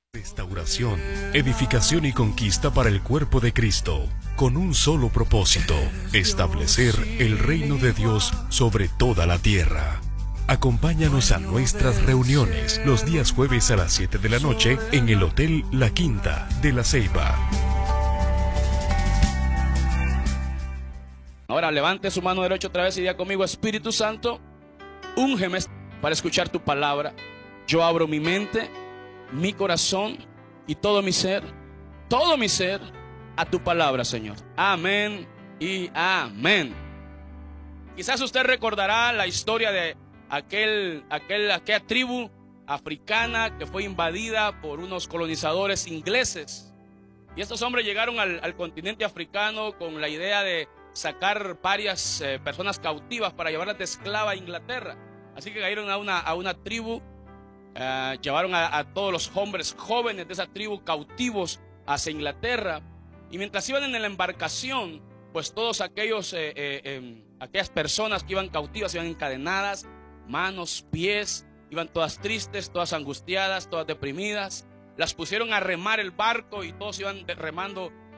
Restauración, edificación y conquista para el cuerpo de Cristo, con un solo propósito: establecer el reino de Dios sobre toda la tierra. Acompáñanos a nuestras reuniones los días jueves a las 7 de la noche en el Hotel La Quinta de La Ceiba. Ahora levante su mano derecha otra vez y diga conmigo: Espíritu Santo, úngeme para escuchar tu palabra. Yo abro mi mente, mi corazón y todo mi ser a tu palabra, Señor. Amén y amén. Quizás usted recordará la historia de aquella tribu africana que fue invadida por unos colonizadores ingleses. Y estos hombres llegaron al continente africano con la idea de sacar varias personas cautivas para llevarlas de esclava a Inglaterra. Así que cayeron a una tribu. Llevaron a todos los hombres jóvenes de esa tribu cautivos hacia Inglaterra. Y mientras iban en la embarcación, pues todos aquellas personas que iban cautivas iban encadenadas, manos, pies, iban todas tristes, todas angustiadas, todas deprimidas. Las pusieron a remar el barco y todos iban remando